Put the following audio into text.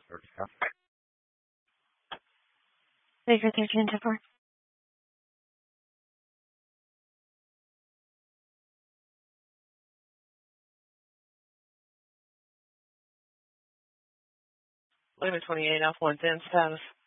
Baker 13 to 4. Limit 28 off 110 status.